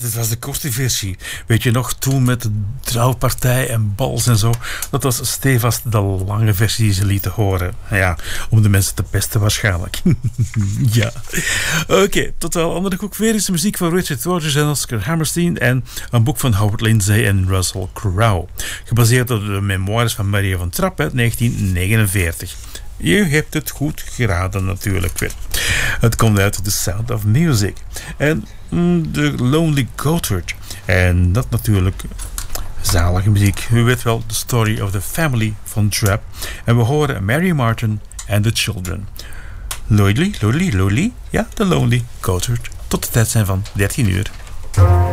dit was de korte versie. Weet je nog, toen met de trouwpartij en bals en zo. Dat was stevast de lange versie die ze lieten horen. Ja, om de mensen te pesten waarschijnlijk. Ja. Oké, totaal andere koek. Weer is de muziek van Richard Rodgers en Oscar Hammerstein en een boek van Howard Lindsay en Russell Crowe. Gebaseerd op de memoires van Maria van Trapp uit 1949. Je hebt het goed geraden natuurlijk weer. Het komt uit The Sound of Music. En The Lonely Goatherd. En dat natuurlijk zalige muziek. U weet wel, The Story of the Family van Trapp. En we horen Mary Martin and the Children. Lodely, ja, The Lonely Goatherd. Tot de tijd zijn van 13 uur.